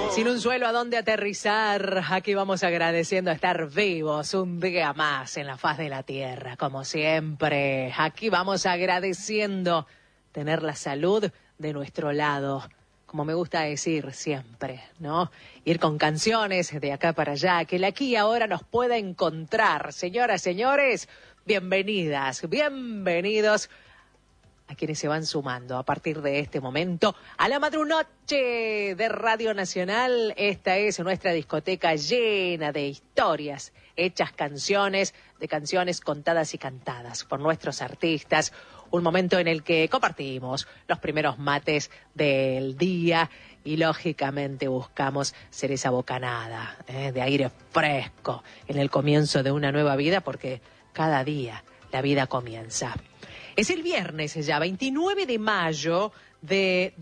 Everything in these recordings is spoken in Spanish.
Sin un suelo a dónde aterrizar, aquí vamos agradeciendo estar vivos un día más en la faz de la tierra, como siempre. Aquí vamos agradeciendo tener la salud de nuestro lado, como me gusta decir siempre, ¿no? Ir con canciones de acá para allá, que el aquí y ahora nos pueda encontrar. Señoras, señores, bienvenidas, bienvenidos a quienes se van sumando a partir de este momento a la madrunoche de Radio Nacional. Esta es nuestra discoteca llena de historias, hechas canciones, de canciones contadas y cantadas por nuestros artistas. Un momento en el que compartimos los primeros mates del día y lógicamente buscamos ser esa bocanada de aire fresco en el comienzo de una nueva vida, porque cada día la vida comienza. Es el viernes ya, 29 de mayo de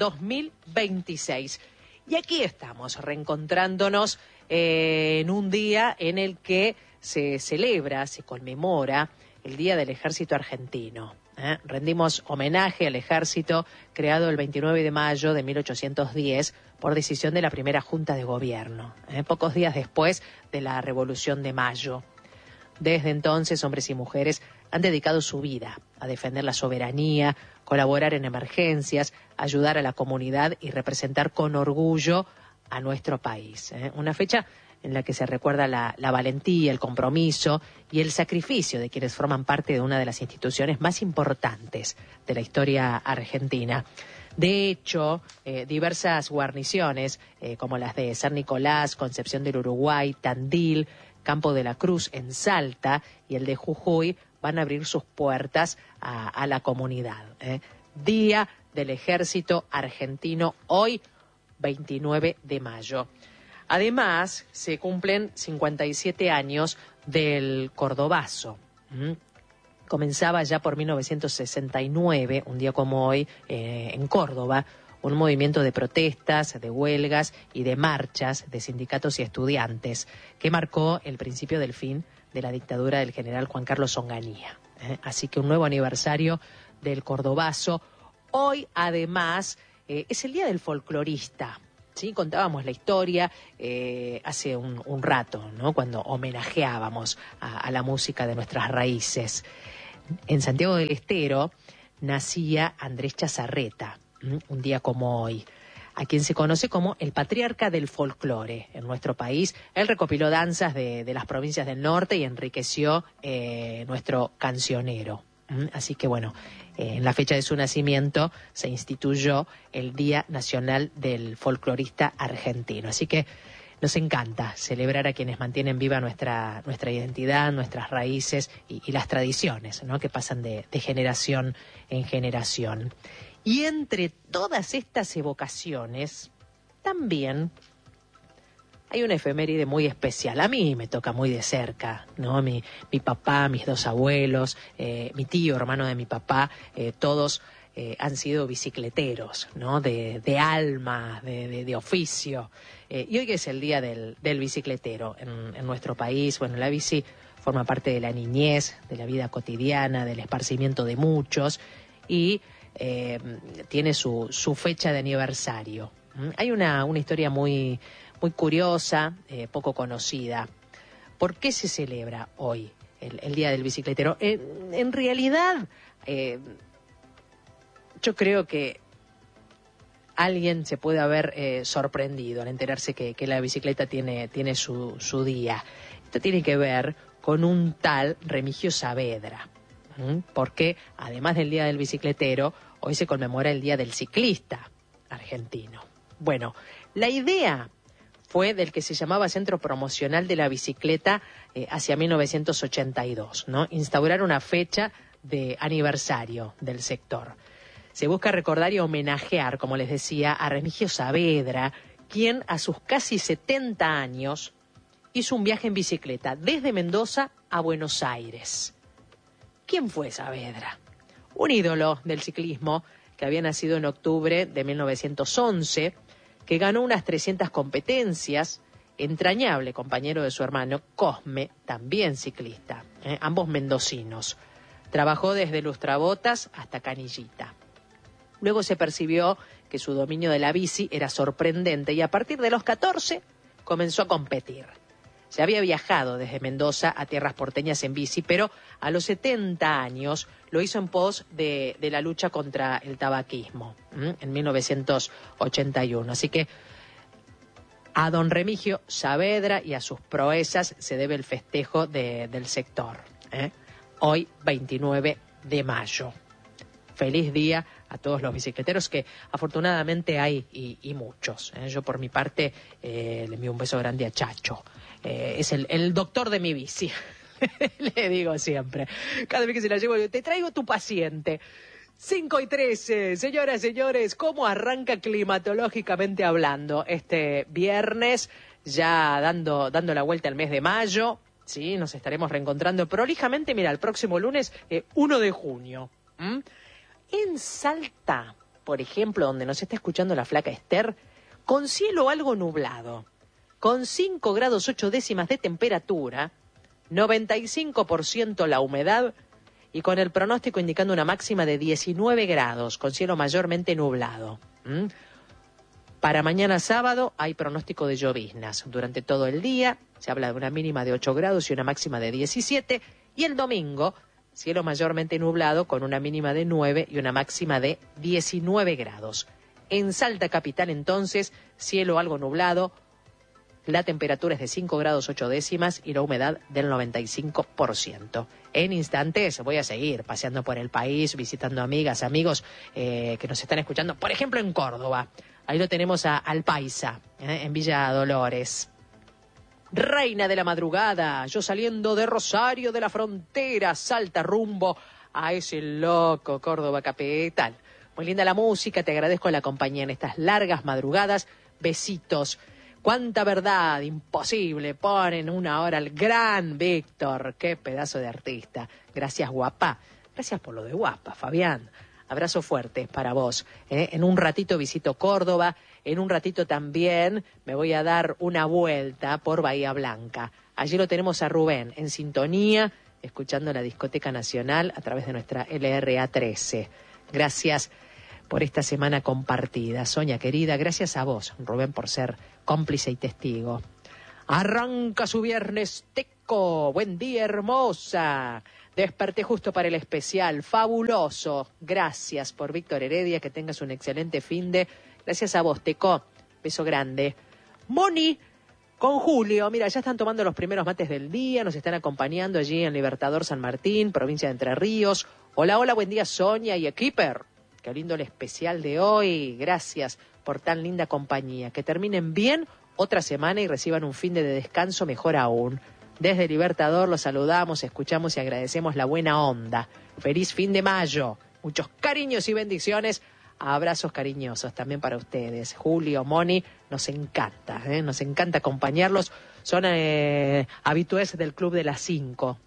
2026. Y aquí estamos reencontrándonos en un día en el que se celebra, se conmemora el Día del Ejército Argentino. Rendimos homenaje al ejército creado el 29 de mayo de 1810 por decisión de la primera Junta de Gobierno, pocos días después de la Revolución de Mayo. Desde entonces, hombres y mujeres han dedicado su vida a defender la soberanía, colaborar en emergencias, ayudar a la comunidad y representar con orgullo a nuestro país. Una fecha en la que se recuerda la valentía, el compromiso y el sacrificio de quienes forman parte de una de las instituciones más importantes de la historia argentina. De hecho, diversas guarniciones, como las de San Nicolás, Concepción del Uruguay, Tandil, Campo de la Cruz en Salta y el de Jujuy, van a abrir sus puertas a la comunidad. Día del Ejército Argentino, hoy 29 de mayo. Además, se cumplen 57 años del Cordobazo. Comenzaba ya por 1969, un día como hoy, en Córdoba, un movimiento de protestas, de huelgas y de marchas de sindicatos y estudiantes que marcó el principio del fin de la dictadura del general Juan Carlos Onganía. Así que un nuevo aniversario del Cordobazo. Hoy, además, es el Día del Folclorista. ¿Sí? Contábamos la historia hace un rato, ¿no? Cuando homenajeábamos a la música de nuestras raíces. En Santiago del Estero nacía Andrés Chazarreta, un día como hoy, a quien se conoce como el patriarca del folclore en nuestro país. Él recopiló danzas de las provincias del norte y enriqueció nuestro cancionero. Así que bueno, en la fecha de su nacimiento se instituyó el Día Nacional del Folclorista Argentino. Así que nos encanta celebrar a quienes mantienen viva nuestra identidad, nuestras raíces y las tradiciones, ¿no? Que pasan de generación en generación. Y entre todas estas evocaciones, también hay una efeméride muy especial. A mí me toca muy de cerca, ¿no? Mi papá, mis dos abuelos, mi tío, hermano de mi papá, todos han sido bicicleteros, ¿no? De alma, de oficio. Y hoy es el día del bicicletero en nuestro país. Bueno, la bici forma parte de la niñez, de la vida cotidiana, del esparcimiento de muchos y tiene su fecha de aniversario. Hay una historia muy curiosa, poco conocida. ¿Por qué se celebra hoy el Día del Bicicletero? En realidad, yo creo que alguien se puede haber sorprendido al enterarse que la bicicleta tiene su día. Esto tiene que ver con un tal Remigio Saavedra, porque además del Día del Bicicletero, hoy se conmemora el Día del Ciclista Argentino. Bueno, la idea fue del que se llamaba Centro Promocional de la Bicicleta hacia 1982, ¿no? Instaurar una fecha de aniversario del sector. Se busca recordar y homenajear, como les decía, a Remigio Saavedra, quien a sus casi 70 años hizo un viaje en bicicleta desde Mendoza a Buenos Aires. ¿Quién fue Saavedra? Un ídolo del ciclismo que había nacido en octubre de 1911, que ganó unas 300 competencias, entrañable compañero de su hermano Cosme, también ciclista, ambos mendocinos. Trabajó desde Lustrabotas hasta Canillita. Luego se percibió que su dominio de la bici era sorprendente y a partir de los 14 comenzó a competir. Se había viajado desde Mendoza a tierras porteñas en bici, pero a los 70 años lo hizo en pos de la lucha contra el tabaquismo, en 1981. Así que a don Remigio Saavedra y a sus proezas se debe el festejo del sector. Hoy, 29 de mayo. Feliz día a todos los bicicleteros, que afortunadamente hay y muchos. Yo por mi parte le envío un beso grande a Chacho. Es el doctor de mi bici, le digo siempre. Cada vez que se la llevo, te traigo tu paciente. 5:13, señoras, señores, ¿cómo arranca climatológicamente hablando este viernes? Ya dando la vuelta al mes de mayo, ¿sí? Nos estaremos reencontrando prolijamente, mira, el próximo lunes, 1 de junio. En Salta, por ejemplo, donde nos está escuchando la flaca Esther, con cielo algo nublado, con 5 grados 8 décimas de temperatura, 95% la humedad y con el pronóstico indicando una máxima de 19 grados, con cielo mayormente nublado. Para mañana sábado hay pronóstico de lloviznas durante todo el día, se habla de una mínima de 8 grados y una máxima de 17, y el domingo, cielo mayormente nublado con una mínima de 9 y una máxima de 19 grados. En Salta capital entonces, cielo algo nublado, la temperatura es de 5 grados 8 décimas y la humedad del 95%. En instantes voy a seguir paseando por el país, visitando amigas, amigos que nos están escuchando, por ejemplo en Córdoba. Ahí lo tenemos al Paisa, en Villa Dolores. Reina de la madrugada, yo saliendo de Rosario de la Frontera, Salta rumbo a ese loco Córdoba capital. Muy linda la música, te agradezco la compañía en estas largas madrugadas. Besitos. Cuánta verdad, imposible, ponen una hora al gran Víctor, qué pedazo de artista. Gracias, guapa. Gracias por lo de guapa, Fabián. Abrazo fuerte para vos. En un ratito visito Córdoba, en un ratito también me voy a dar una vuelta por Bahía Blanca. Allí lo tenemos a Rubén, en sintonía, escuchando la Discoteca Nacional a través de nuestra LRA 13. Gracias por esta semana compartida. Sonia querida, gracias a vos, Rubén, por ser cómplice y testigo. Arranca su viernes teco. Buen día, hermosa. Desperté justo para el especial. Fabuloso. Gracias por Víctor Heredia. Que tengas un excelente finde. Gracias a vos, Teco. Beso grande. Moni con Julio. Mira, ya están tomando los primeros mates del día. Nos están acompañando allí en Libertador San Martín, provincia de Entre Ríos. Hola, hola, buen día, Sonia y Equiper. Qué lindo el especial de hoy. Gracias por tan linda compañía. Que terminen bien otra semana y reciban un fin de descanso mejor aún. Desde Libertador los saludamos, escuchamos y agradecemos la buena onda. Feliz fin de mayo. Muchos cariños y bendiciones. Abrazos cariñosos también para ustedes. Julio, Moni, nos encanta acompañarlos. Son habitués del Club de las 5.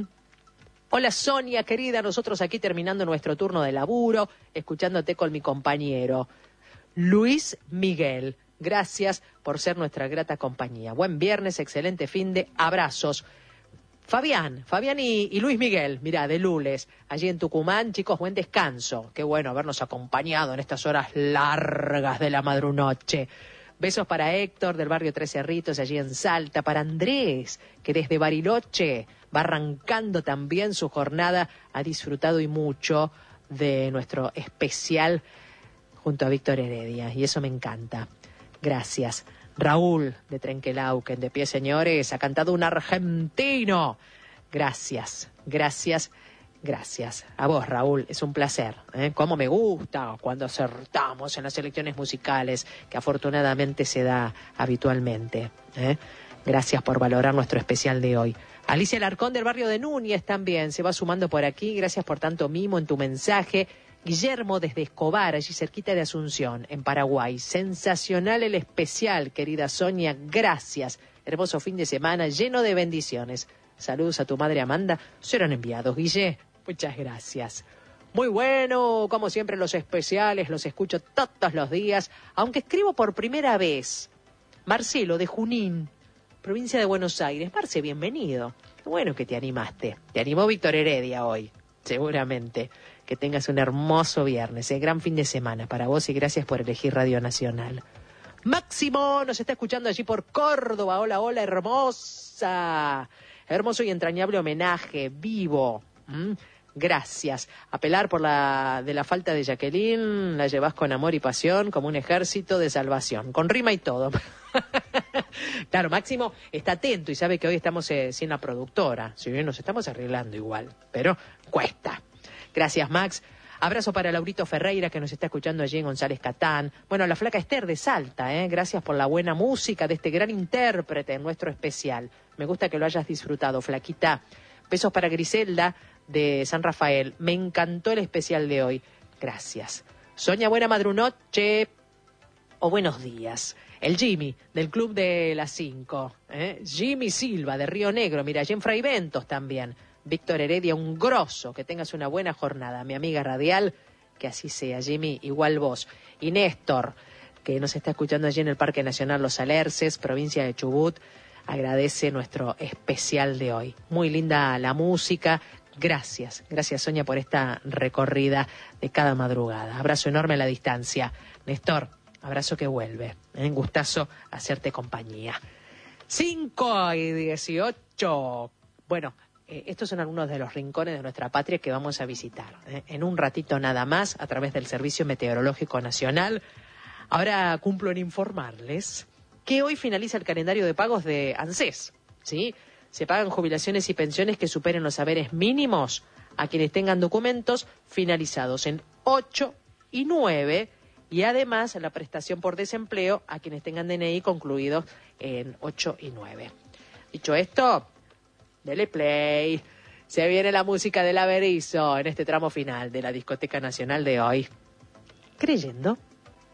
Hola Sonia, querida, nosotros aquí terminando nuestro turno de laburo, escuchándote con mi compañero Luis Miguel. Gracias por ser nuestra grata compañía. Buen viernes, excelente finde, abrazos. Fabián y Luis Miguel, mira, de Lules, allí en Tucumán, chicos, buen descanso. Qué bueno habernos acompañado en estas horas largas de la madrunoche. Besos para Héctor del barrio Tres Cerritos, allí en Salta, para Andrés, que desde Bariloche va arrancando también su jornada, ha disfrutado y mucho de nuestro especial junto a Víctor Heredia, y eso me encanta. Gracias. Raúl de Trenquelauquen, de pie señores, ha cantado un argentino. Gracias. A vos, Raúl, es un placer. Cómo me gusta cuando acertamos en las selecciones musicales, que afortunadamente se da habitualmente. Gracias por valorar nuestro especial de hoy. Alicia Larcón del barrio de Núñez también se va sumando por aquí. Gracias por tanto mimo en tu mensaje. Guillermo desde Escobar, allí cerquita de Asunción, en Paraguay. Sensacional el especial, querida Sonia. Gracias. Hermoso fin de semana lleno de bendiciones. Saludos a tu madre Amanda. Serán enviados, Guille. Muchas gracias. Muy bueno, como siempre los especiales, los escucho todos los días, aunque escribo por primera vez. Marcelo de Junín, provincia de Buenos Aires. Marce, bienvenido. Qué bueno que te animaste. Te animó Víctor Heredia hoy, seguramente. Que tengas un hermoso viernes, gran fin de semana para vos y gracias por elegir Radio Nacional. Máximo nos está escuchando allí por Córdoba. Hola, hola, hermosa. Hermoso y entrañable homenaje, vivo. Gracias. Apelar por de la falta de Jacqueline, la llevas con amor y pasión como un ejército de salvación, con rima y todo. Claro, Máximo está atento y sabe que hoy estamos sin la productora. Si bien nos estamos arreglando igual, pero cuesta. Gracias, Max. Abrazo para Laurito Ferreira, que nos está escuchando allí en González Catán. Bueno, la flaca Esther de Salta, gracias por la buena música de este gran intérprete en nuestro especial. Me gusta que lo hayas disfrutado, flaquita. Besos para Griselda de San Rafael. Me encantó el especial de hoy. Gracias. Sonia, buena madrunoche o buenos días. El Jimmy, del Club de las 5. Jimmy Silva, de Río Negro. Mira, allí en Fray Ventos también. Víctor Heredia, un grosso, que tengas una buena jornada. Mi amiga radial, que así sea, Jimmy, igual vos. Y Néstor, que nos está escuchando allí en el Parque Nacional Los Alerces, provincia de Chubut, agradece nuestro especial de hoy. Muy linda la música. Gracias, gracias Sonia por esta recorrida de cada madrugada. Abrazo enorme a la distancia. Néstor, abrazo que vuelve. Un gustazo hacerte compañía. 5:18. Bueno, estos son algunos de los rincones de nuestra patria que vamos a visitar. En un ratito nada más, a través del Servicio Meteorológico Nacional. Ahora cumplo en informarles que hoy finaliza el calendario de pagos de ANSES, ¿sí? Se pagan jubilaciones y pensiones que superen los haberes mínimos a quienes tengan documentos finalizados en 8 y 9 y además la prestación por desempleo a quienes tengan DNI concluidos en 8 y 9. Dicho esto, dele play. Se viene la música del Averizo en este tramo final de la Discoteca Nacional de hoy. Creyendo.